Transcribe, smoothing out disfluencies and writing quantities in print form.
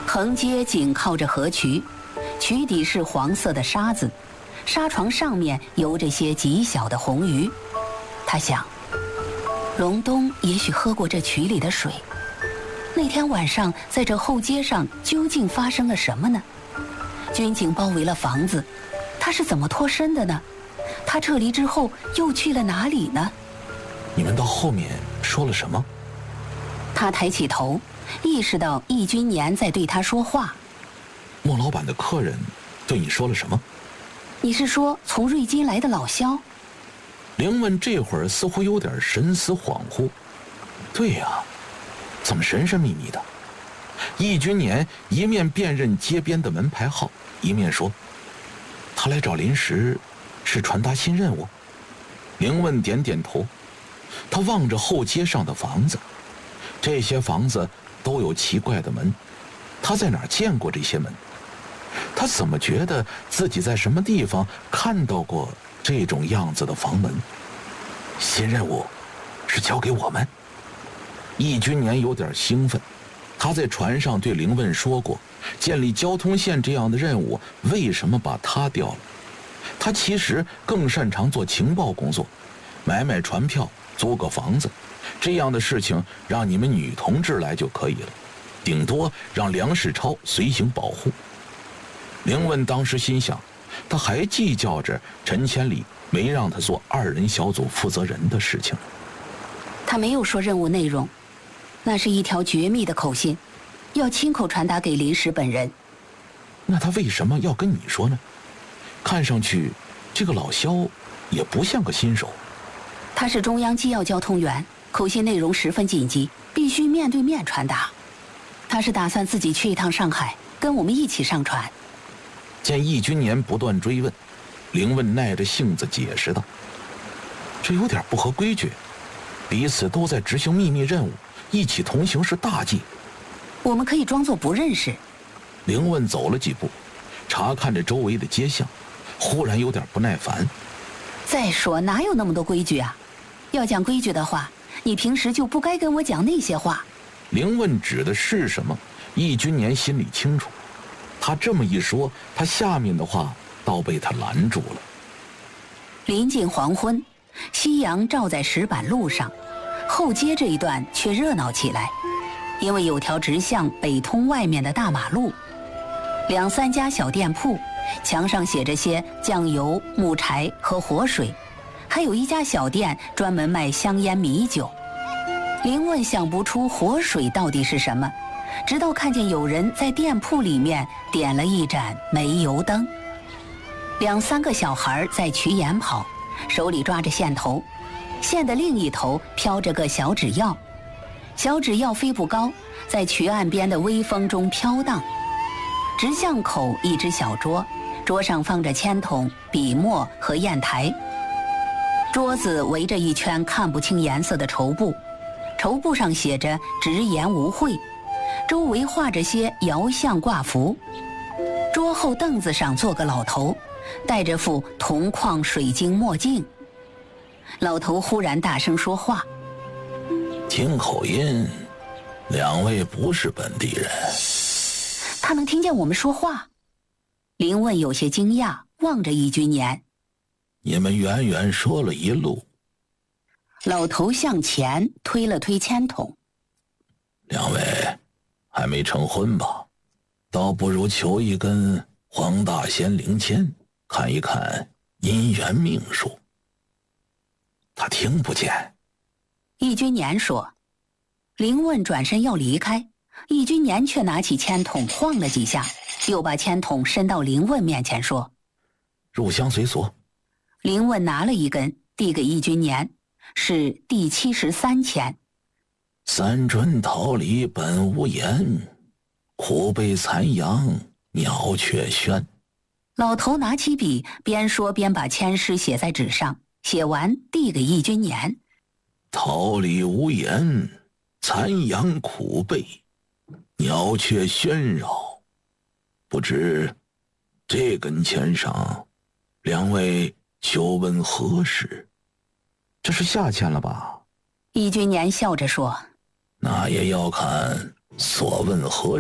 横街紧靠着河渠，渠底是黄色的沙子，沙床上面游着些极小的红鱼。他想，隆冬也许喝过这渠里的水。那天晚上在这后街上究竟发生了什么呢？军警包围了房子，他是怎么脱身的呢？他撤离之后又去了哪里呢？ 你们到后面说了什么？ 他抬起头，意识到易君年在对他说话。 莫老板的客人对你说了什么？ 你是说从瑞金来的老萧？ 凌问这会儿似乎有点神思恍惚。对呀，怎么神神秘秘的？易君年一面辨认街边的门牌号，一面说：“他来找临时，是传达新任务。”凌问点点头，他望着后街上的房子，这些房子都有奇怪的门，他在哪儿见过这些门？他怎么觉得自己在什么地方看到过这种样子的房门？新任务是交给我们？易君年有点兴奋，他在船上对凌问说过，建立交通线这样的任务为什么把他调了？他其实更擅长做情报工作，买船票，租个房子，这样的事情让你们女同志来就可以了，顶多让梁世超随行保护。凌问当时心想，他还计较着陈千里没让他做2人小组负责人的事情。 他没有说任务内容，那是一条绝密的口信，要亲口传达给临时本人。 那他为什么要跟你说呢？看上去这个老萧也不像个新手。 他是中央机要交通员，口信内容十分紧急，必须面对面传达。他是打算自己去一趟上海，跟我们一起上船。 见易君年不断追问，凌问耐着性子解释道：“这有点不合规矩，彼此都在执行秘密任务，一起同行是大忌。 我们可以装作不认识。” 凌问走了几步，查看着周围的街巷，忽然有点不耐烦。 再说哪有那么多规矩啊？要讲规矩的话，你平时就不该跟我讲那些话。 凌问指的是什么，易君年心里清楚。他这么一说，他下面的话倒被他拦住了。 临近黄昏，夕阳照在石板路上，后街这一段却热闹起来，因为有条直向北通外面的大马路，2、3家小店铺，墙上写着些酱油、木柴和活水，还有一家小店专门卖香烟米酒。凌问想不出活水到底是什么，直到看见有人在店铺里面点了一盏煤油灯。2、3个小孩在渠沿跑，手里抓着线头，线的另一头飘着个小纸鹞，小纸鹞飞不高，在渠岸边的微风中飘荡。直巷口一只小桌，桌上放着铅筒、笔墨和砚台，桌子围着一圈看不清颜色的绸布，绸布上写着直言无讳，周围画着些摇像挂符。桌后凳子上坐个老头，戴着副铜矿水晶墨镜。老头忽然大声说话：“ 听口音，2位不是本地人。” 他能听见我们说话？凌问有些惊讶，望着易君年。 你们远远说了一路。 老头向前推了推铅筒。 2位还没成婚吧？倒不如求一根黄大仙灵签，看一看姻缘命数。他听不见。 易君年说。凌问转身要离开，易君年却拿起铅筒晃了几下，又把铅筒伸到凌问面前说：“ 入乡随俗。” 凌问拿了一根，递给易君年，是第73签。 三春桃李本无言，苦悲残阳鸟雀喧。 老头拿起笔，边说边把签诗写在纸上，写完递给易君年。 桃李无言，残阳苦悲，鸟雀喧扰。不知这根签上2位求问何事？这是下签了吧？ 易君年笑着说：“ 那也要看所问何